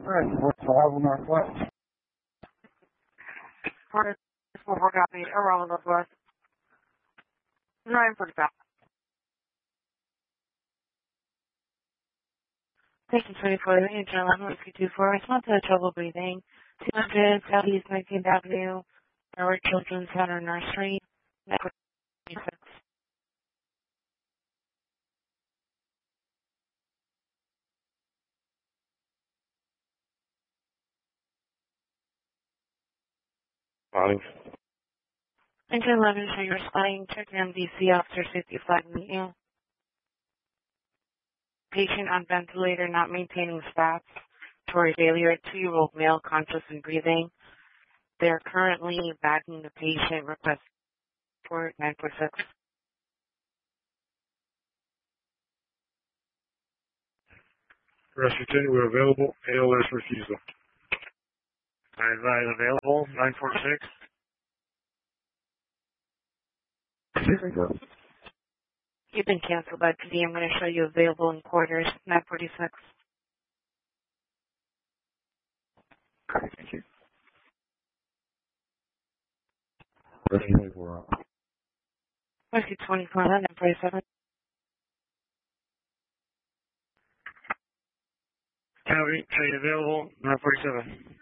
Alright, what's the level Northwest? Part 4 copy, around Northwest. 945. Thank you, 24, Union 11, Whiskey 24, respond to trouble breathing. 200 Southeast 19th Avenue, Howard Children's Center Nursery, network 26. Five. Engine 11, show your responding, check your MDC, officer safety flag meeting. Patient on ventilator not maintaining stats. Tori Bailey, 2-year-old male, conscious and breathing. They're currently bagging the patient, request for 946. Rescue 10, we're available. ALS refusal. I advise available. 946. Here we go. You've been canceled by PD. I'm going to show you available in quarters, 946. Okay, thank you. Rescue 24 on. Rescue 24, 947. Copy. Train available. 947.